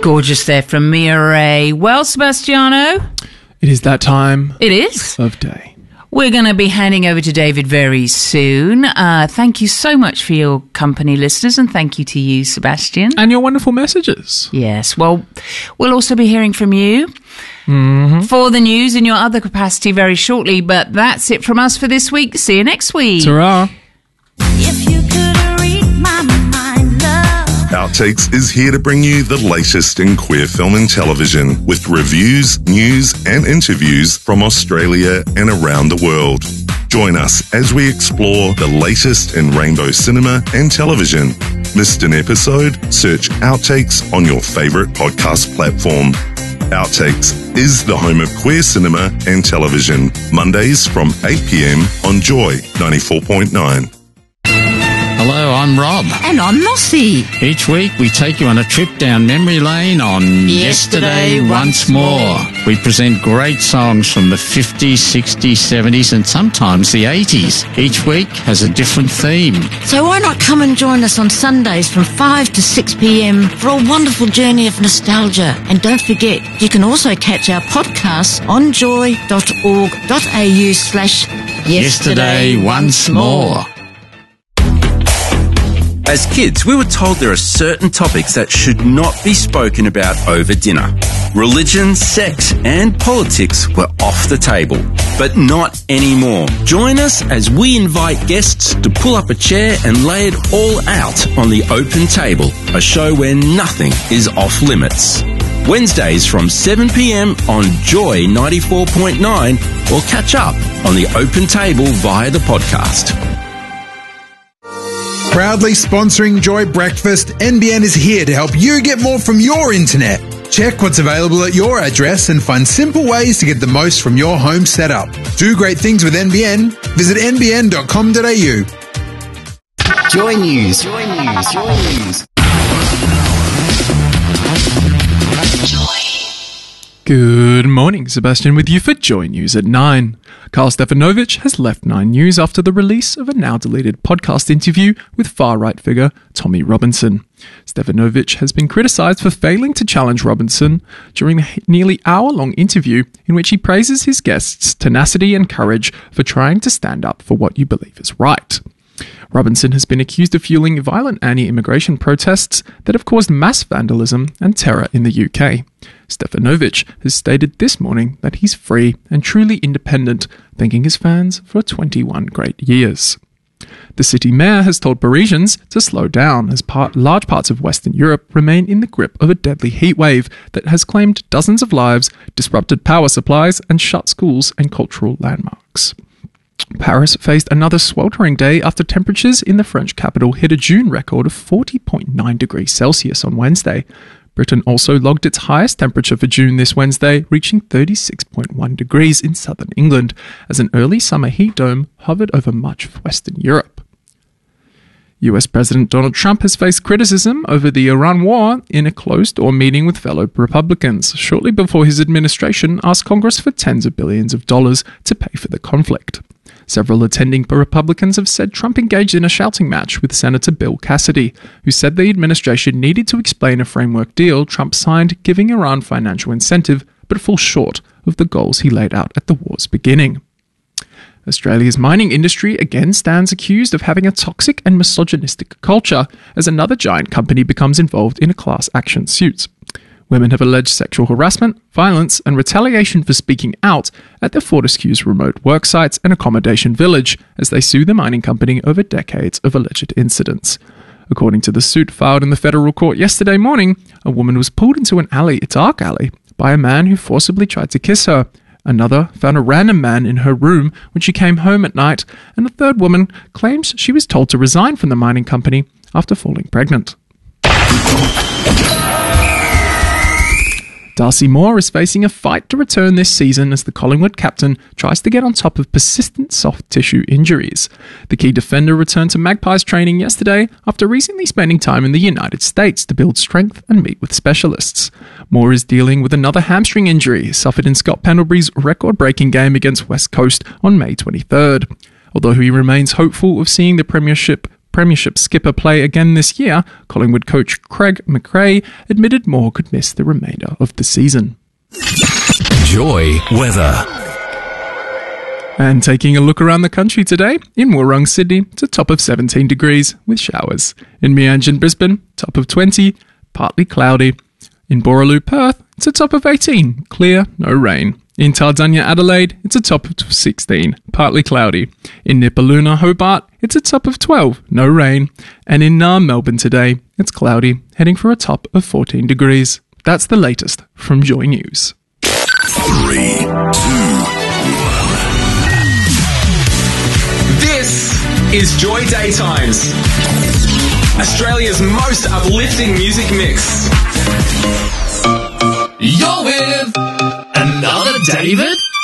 Gorgeous there from Mia Ray. Well, Sebastiano? It is that time. It is? Of day. We're going to be handing over to David very soon. Thank you so much for your company, listeners, and thank you to you, Sebastian. And your wonderful messages. Yes, well, we'll also be hearing from you for the news in your other capacity very shortly, but that's it from us for this week. See you next week. Ta-ra. If you could read my mind, love. Outtakes is here to bring you the latest in queer film and television with reviews, news and interviews from Australia and around the world. Join us as we explore the latest in rainbow cinema and television. Missed an episode? Search Outtakes on your favourite podcast platform. Outtakes is the home of queer cinema and television. Mondays from 8 p.m. on Joy 94.9. Hello, I'm Rob. And I'm Mossy. Each week we take you on a trip down memory lane on Yesterday Once More. We present great songs from the 50s, 60s, 70s and sometimes the 80s. Each week has a different theme. So why not come and join us on Sundays from 5 to 6 p.m. for a wonderful journey of nostalgia. And don't forget, you can also catch our podcasts on joy.org.au/Yesterday Once More. As kids, we were told there are certain topics that should not be spoken about over dinner. Religion, sex, and politics were off the table. But not anymore. Join us as we invite guests to pull up a chair and lay it all out on the open table, a show where nothing is off limits. Wednesdays from 7 p.m. on Joy 94.9 or catch up on the open table via the podcast. Proudly sponsoring Joy Breakfast, NBN is here to help you get more from your internet. Check what's available at your address and find simple ways to get the most from your home setup. Do great things with NBN. Visit nbn.com.au. Joy News. Joy News. Joy News. Good morning, Sebastian with you for Joy News at 9. Karl Stefanovic has left 9 News after the release of a now-deleted podcast interview with far-right figure Tommy Robinson. Stefanovic has been criticised for failing to challenge Robinson during the nearly hour-long interview in which he praises his guests' tenacity and courage for trying to stand up for what you believe is right. Robinson has been accused of fueling violent anti-immigration protests that have caused mass vandalism and terror in the UK. Stefanovic has stated this morning that he's free and truly independent, thanking his fans for 21 great years. The city mayor has told Parisians to slow down as large parts of Western Europe remain in the grip of a deadly heatwave that has claimed dozens of lives, disrupted power supplies, and shut schools and cultural landmarks. Paris faced another sweltering day after temperatures in the French capital hit a June record of 40.9 degrees Celsius on Wednesday. Britain also logged its highest temperature for June this Wednesday, reaching 36.1 degrees in southern England, as an early summer heat dome hovered over much of Western Europe. US President Donald Trump has faced criticism over the Iran war in a closed-door meeting with fellow Republicans, shortly before his administration asked Congress for tens of billions of dollars to pay for the conflict. Several attending Republicans have said Trump engaged in a shouting match with Senator Bill Cassidy, who said the administration needed to explain a framework deal Trump signed giving Iran financial incentive, but falls short of the goals he laid out at the war's beginning. Australia's mining industry again stands accused of having a toxic and misogynistic culture as another giant company becomes involved in a class action suit. Women have alleged sexual harassment, violence, and retaliation for speaking out at the Fortescue's remote work sites and accommodation village as they sue the mining company over decades of alleged incidents. According to the suit filed in the federal court yesterday morning, a woman was pulled into an alley, a dark alley, by a man who forcibly tried to kiss her. Another found a random man in her room when she came home at night, and a third woman claims she was told to resign from the mining company after falling pregnant. Darcy Moore is facing a fight to return this season as the Collingwood captain tries to get on top of persistent soft tissue injuries. The key defender returned to Magpies training yesterday after recently spending time in the United States to build strength and meet with specialists. Moore is dealing with another hamstring injury suffered in Scott Pendlebury's record-breaking game against West Coast on May 23rd. Although he remains hopeful of seeing the Premiership Premiership skipper play again this year, Collingwood coach Craig McRae admitted Moore could miss the remainder of the season. Joy weather. And taking a look around the country today, in Woorong, Sydney, it's a top of 17 degrees with showers. In Meanjin, Brisbane, top of 20, partly cloudy. In Borroloo, Perth, it's a top of 18, clear, no rain. In Tardania, Adelaide, it's a top of 16, partly cloudy. In Nipaluna, Hobart, it's a top of 12, no rain. And in Naarm, Melbourne today, it's cloudy, heading for a top of 14 degrees. That's the latest from Joy News. 3, 2, 1. This is Joy Daytimes, Australia's most uplifting music mix. You're with another David